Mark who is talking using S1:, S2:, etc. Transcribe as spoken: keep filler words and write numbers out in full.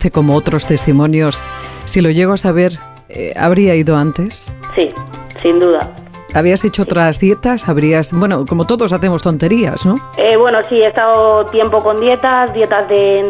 S1: este como otros testimonios, si lo llego a saber, eh, ¿habría ido antes?
S2: Sí, sin duda.
S1: ¿Habías hecho otras dietas? ¿Habrías, bueno, como todos hacemos tonterías, ¿no?
S2: Eh, bueno, sí, he estado tiempo con dietas, dietas de